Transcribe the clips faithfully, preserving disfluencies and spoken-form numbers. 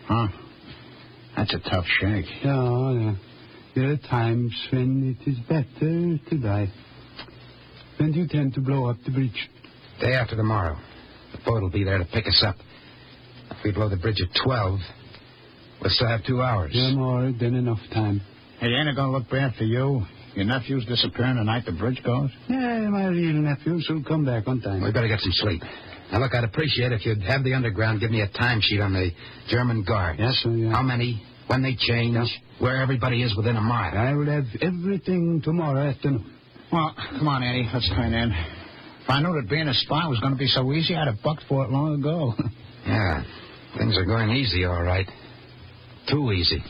Huh? That's a tough shake. Yeah, yeah. There are times when it is better to die. When do you tend to blow up the bridge? Day after tomorrow. The boat will be there to pick us up. If we blow the bridge at twelve, we'll still have two hours. Yeah, more than enough time. Hey, ain't it going to look bad for you? Your nephew's disappearing the night the bridge goes? Yeah, my real nephews will come back on time. We better get some sleep. Now, look, I'd appreciate if you'd have the underground give me a timesheet on the German guard. Yes, sir, yeah. How many, when they change, yeah. Where everybody is within a mile. I will have everything tomorrow afternoon. Well, come on, Andy, let's turn in. If I knew that being a spy was going to be so easy, I'd have bucked for it long ago. Yeah, things are going easy, all right. Too easy.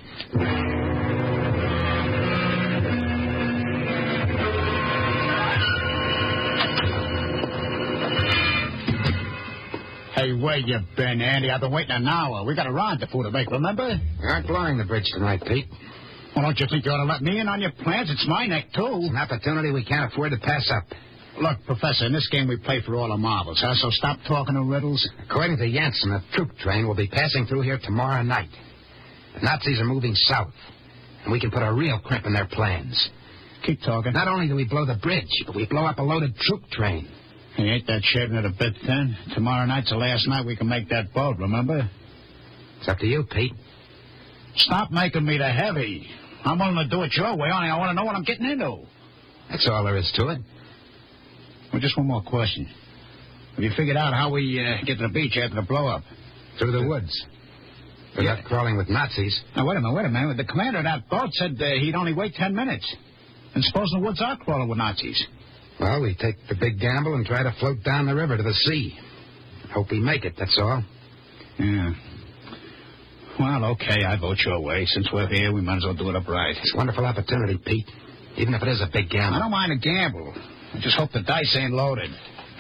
Hey, where you been, Andy? I've been waiting an hour. We got a rendezvous to make, remember? We aren't blowing the bridge tonight, Pete. Well, don't you think you ought to let me in on your plans? It's my neck, too. It's an opportunity we can't afford to pass up. Look, Professor, in this game we play for all the marbles, huh? So stop talking in riddles. According to Jansen, a troop train will be passing through here tomorrow night. The Nazis are moving south, and we can put a real crimp in their plans. Keep talking. Not only do we blow the bridge, but we blow up a loaded troop train. Hey, ain't that shaving it a bit thin? Tomorrow night's the last night we can make that boat, remember? It's up to you, Pete. Stop making me the heavy. I'm willing to do it your way, only I want to know what I'm getting into. That's all there is to it. Well, just one more question. Have you figured out how we uh, get to the beach after the blow-up? Through the woods. We're Yeah. not crawling with Nazis. Now, wait a minute, wait a minute. The commander of that boat said uh, he'd only wait ten minutes. And supposing the woods are crawling with Nazis? Well, we take the big gamble and try to float down the river to the sea. Hope we make it, that's all. Yeah. Well, okay, I vote your way. Since we're here, we might as well do it upright. It's a wonderful opportunity, Pete. Even if it is a big gamble. I don't mind a gamble. I just hope the dice ain't loaded.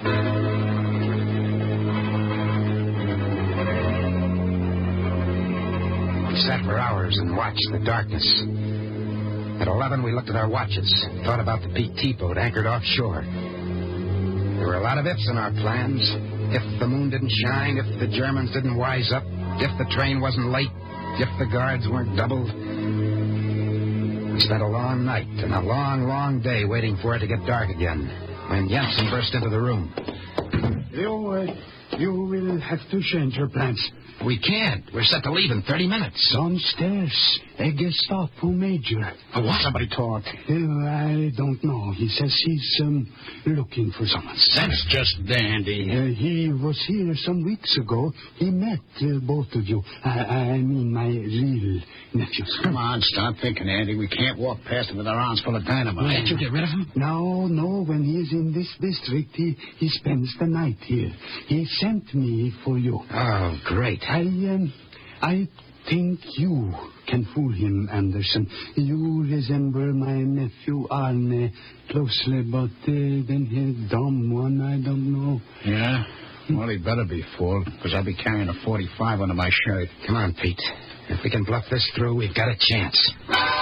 We sat for hours and watched the darkness. At eleven, we looked at our watches, thought about the P T boat anchored offshore. There were a lot of ifs in our plans. If the moon didn't shine, if the Germans didn't wise up, if the train wasn't late, if the guards weren't doubled. We spent a long night and a long, long day waiting for it to get dark again when Jansen burst into the room. You, uh, you will have to change your plans. We can't. We're set to leave in thirty minutes. Downstairs, a Gestapo major. Oh, what? Somebody talk. Uh, I don't know. He says he's um, looking for someone. That's just dandy. Uh, he was here some weeks ago. He met uh, both of you. I, I mean, my real nephews. Come on, stop thinking, Andy. We can't walk past him with our arms full of dynamite. Can't you get rid of him? No, no. When he is in this district, he, he spends the night here. He sent me for you. Oh, great. I, um, I think you can fool him, Anderson. You resemble my nephew Arne closely, but uh, then his dumb one, I don't know. Yeah? Well, he better be fooled, because I'll be carrying a forty-five under my shirt. Come on, Pete. If we can bluff this through, we've got a chance.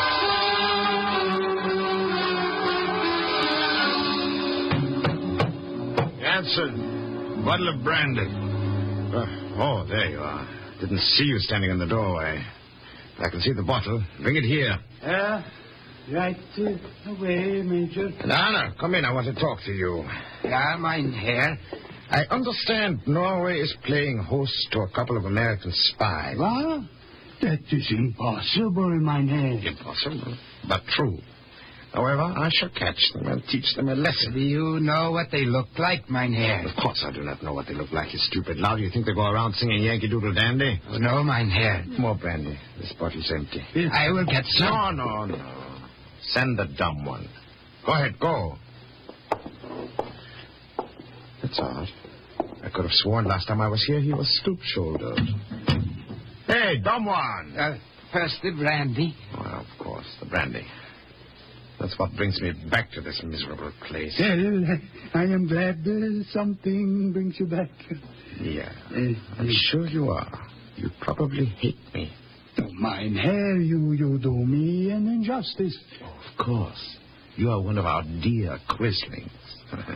Jansen, bottle of brandy. Uh, oh, there you are. Didn't see you standing in the doorway. I can see the bottle. Bring it here. Uh, right uh, away, Major. Anna, come in. I want to talk to you. Ja, mein Herr. I understand Norway is playing host to a couple of American spies. What? That is impossible, mein Herr. Impossible, but true. However, I shall catch them and teach them a lesson. Do you know what they look like, mein Herr? Of course I do not know what they look like, you stupid lout. You think they go around singing Yankee Doodle Dandy? Oh, no, mein Herr. More brandy. This bottle's empty. I will get some. No, no, no. Send the dumb one. Go ahead, go. That's odd. I could have sworn last time I was here he was stoop-shouldered. Hey, dumb one! Uh, first the brandy. Well, of course, the brandy. That's what brings me back to this miserable place. Well, I am glad uh, something brings you back. Yeah, Uh, I'm sure you are. You probably hate me. Oh, mein Herr, you, you do me an injustice. Oh, of course. You are one of our dear quislings.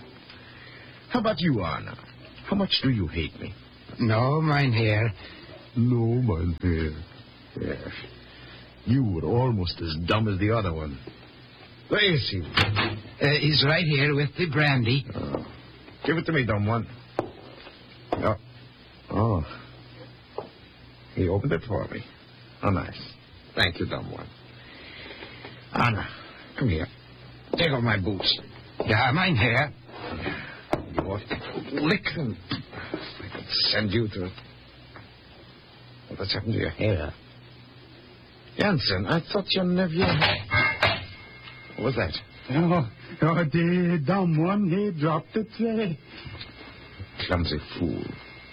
How about you, Anna? How much do you hate me? No, mein Herr. No, Mynheer. Yes. You were almost as dumb as the other one. Where is he? Uh, he's right here with the brandy. Oh. Give it to me, dumb one. Oh. Oh. He opened it for me. Oh, nice. Thank you, dumb one. Anna, come here. Take off my boots. Yeah, Mynheer. You want to lick them. I could send you to... What's happened to your hair? Jansen, I thought your nephew... What was that? Oh, oh, the dumb one, he dropped the tray. Clumsy fool.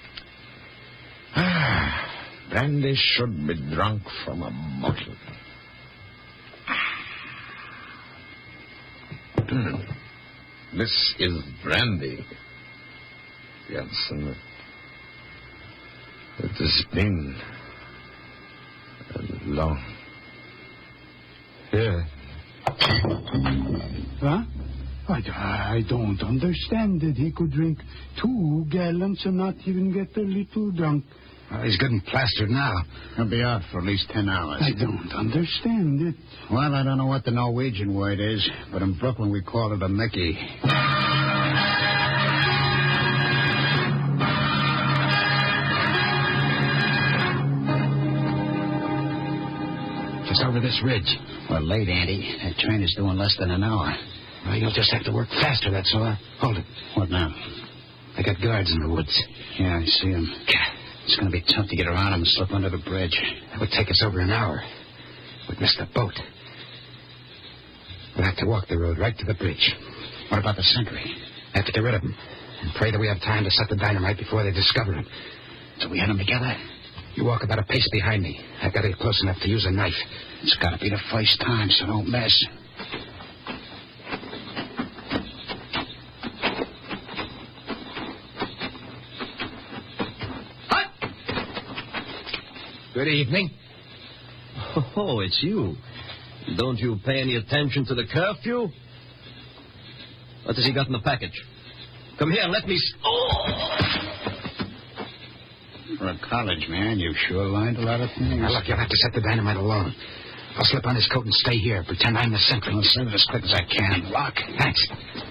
Ah, brandy should be drunk from a bottle. This is brandy, Jansen. It has been a long... Yeah. Huh? I, I don't understand it. He could drink two gallons and not even get a little drunk. Well, he's good and plastered now. He'll be out for at least ten hours. I don't understand it. Well, I don't know what the Norwegian word is, but in Brooklyn we call it a Mickey. Just over this ridge. Well, late, Andy. That train is doing less than an hour. Well, you'll just have to work faster, that's all. Hold it. What now? They got guards in the woods. Yeah, I see him. It's going to be tough to get around him and slip under the bridge. It would take us over an hour. We'd miss the boat. We'll have to walk the road right to the bridge. What about the sentry? Have to get rid of him. And pray that we have time to set the dynamite before they discover him. So we hit him together? You walk about a pace behind me. I've got to get close enough to use a knife. It's got to be the first time, so don't mess. Good evening. Oh, it's you. Don't you pay any attention to the curfew? What has he got in the package? Come here, let me... S- oh! For a college man, you've sure learned a lot of things. Now, look, you'll have to set the dynamite alone. I'll slip on his coat and stay here. Pretend I'm the sentry. I'll send it as quick as I can. Lock. Thanks.